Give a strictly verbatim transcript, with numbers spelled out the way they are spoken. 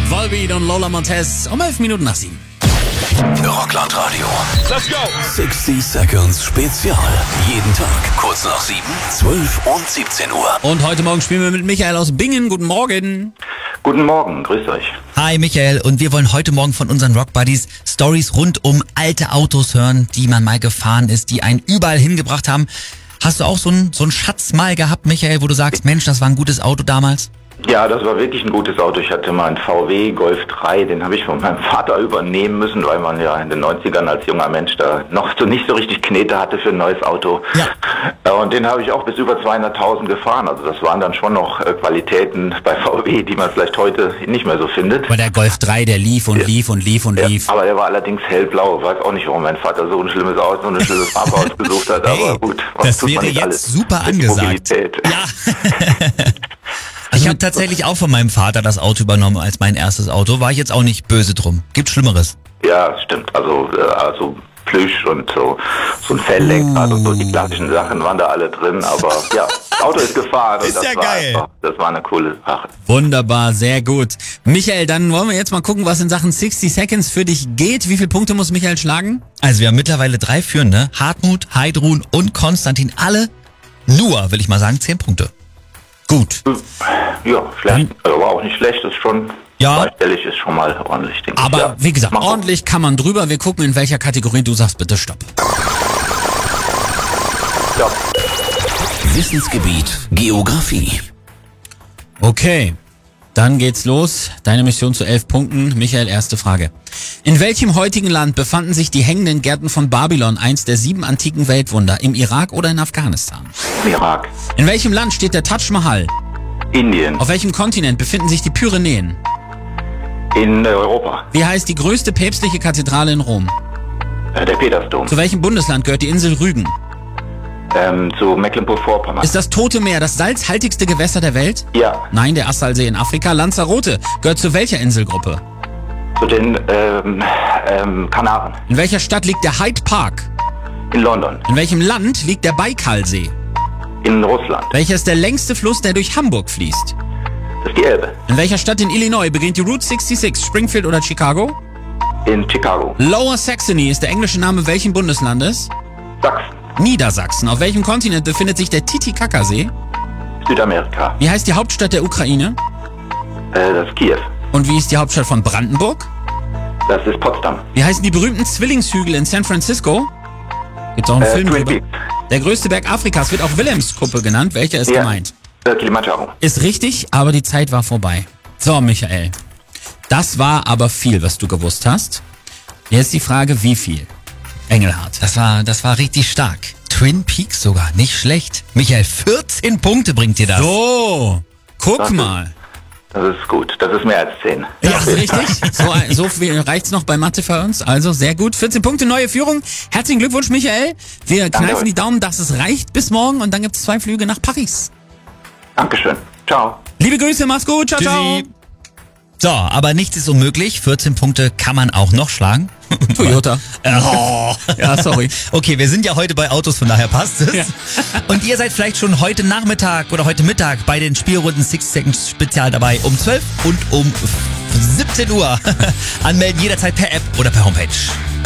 Volbeat und Lola Montez um elf Minuten nach sieben. Rockland Radio. Let's go! sixty Seconds Spezial. Jeden Tag kurz nach sieben, zwölf und siebzehn Uhr. Und heute Morgen spielen wir mit Michael aus Bingen. Guten Morgen. Guten Morgen, grüßt euch. Hi Michael, und wir wollen heute Morgen von unseren Rock Buddies Stories rund um alte Autos hören, die man mal gefahren ist, die einen überall hingebracht haben. Hast du auch so einen so einen Schatz mal gehabt, Michael, wo du sagst, Mensch, das war ein gutes Auto damals? Ja, das war wirklich ein gutes Auto. Ich hatte mal einen V W Golf drei, den habe ich von meinem Vater übernehmen müssen, weil man ja in den neunzigern als junger Mensch da noch so nicht so richtig Knete hatte für ein neues Auto. Ja. Und den habe ich auch bis über zweihunderttausend gefahren. Also das waren dann schon noch Qualitäten bei V W, die man vielleicht heute nicht mehr so findet. Aber der Golf drei, der lief und lief und lief und ja, lief. Aber der war allerdings hellblau. Ich weiß auch nicht, warum mein Vater so ein schlimmes Auto, so eine schlimme Farbe ausgesucht hat. Hey, aber gut, was das tut man wäre nicht jetzt alles? super Mit angesagt. Mobilität. Ja. Ich habe tatsächlich auch von meinem Vater das Auto übernommen als mein erstes Auto. War ich jetzt auch nicht böse drum. Gibt Schlimmeres. Ja, stimmt. Also, äh, also Plüsch und so, so ein Felllenkrad uh. und so, die klassischen Sachen waren da alle drin. Aber ja, das Auto ist gefahren. Ist und das ja war geil. Einfach, das war eine coole Sache. Wunderbar, sehr gut. Michael, dann wollen wir jetzt mal gucken, was in Sachen sixty Seconds für dich geht. Wie viele Punkte muss Michael schlagen? Also wir haben mittlerweile drei Führende. Hartmut, Heidrun und Konstantin. Alle nur, will ich mal sagen, zehn Punkte. Gut. Ja, schlecht. Also war auch nicht schlecht, ist schon... Ja. Zweistellig ist schon mal ordentlich, denke Aber ich. Ja. wie gesagt, Mach ordentlich kann man drüber. Wir gucken, in welcher Kategorie du sagst, bitte stopp. Ja. Wissensgebiet Geografie. Okay, dann geht's los. Deine Mission zu elf Punkten. Michael, erste Frage. In welchem heutigen Land befanden sich die hängenden Gärten von Babylon, eins der sieben antiken Weltwunder? Im Irak oder in Afghanistan? Irak. In welchem Land steht der Taj Mahal? Indien. Auf welchem Kontinent befinden sich die Pyrenäen? In Europa. Wie heißt die größte päpstliche Kathedrale in Rom? Äh, der Petersdom. Zu welchem Bundesland gehört die Insel Rügen? Ähm, zu Mecklenburg-Vorpommern. Ist das Tote Meer das salzhaltigste Gewässer der Welt? Ja. Nein, der Assalsee in Afrika. Lanzarote gehört zu welcher Inselgruppe? Zu den ähm, ähm, Kanaren. In welcher Stadt liegt der Hyde Park? In London. In welchem Land liegt der Baikalsee? In Russland. Welcher ist der längste Fluss, der durch Hamburg fließt? Das ist die Elbe. In welcher Stadt in Illinois beginnt die Route sechsundsechzig? Springfield oder Chicago? In Chicago. Lower Saxony ist der englische Name welchen Bundeslandes? Sachsen. Niedersachsen. Auf welchem Kontinent befindet sich der Titicacasee? Südamerika. Wie heißt die Hauptstadt der Ukraine? Äh, das ist Kiew. Und wie ist die Hauptstadt von Brandenburg? Das ist Potsdam. Wie heißen die berühmten Zwillingshügel in San Francisco? Gibt's auch einen Äh, Film Twin drüber? Peaks. Der größte Berg Afrikas wird auch Wilhelmskuppe genannt. Welcher ist Ja. gemeint? Äh, Kilimanjaro. Ist richtig, aber die Zeit war vorbei. So, Michael. Das war aber viel, was du gewusst hast. Jetzt die Frage, wie viel? Engelhardt. Das war, das war richtig stark. Twin Peaks sogar, nicht schlecht. Michael, vierzehn Punkte bringt dir das. So, guck Das ist- mal. Das ist gut. Das ist mehr als zehn. Das ist richtig. So, so viel reicht's noch bei Mathe für uns. Also sehr gut. vierzehn Punkte, neue Führung. Herzlichen Glückwunsch, Michael. Wir Danke kneifen euch. die Daumen, dass es reicht. Bis morgen und dann gibt's zwei Flüge nach Paris. Dankeschön. Ciao. Liebe Grüße, mach's gut. Ciao, ciao. Tschüssi. So, aber nichts ist unmöglich. vierzehn Punkte kann man auch noch schlagen. Toyota. Oh. Ja, sorry. Okay, wir sind ja heute bei Autos, von daher passt es. Ja. Und ihr seid vielleicht schon heute Nachmittag oder heute Mittag bei den Spielrunden sixty Seconds Spezial dabei um zwölf und um siebzehn Uhr. Anmelden jederzeit per App oder per Homepage.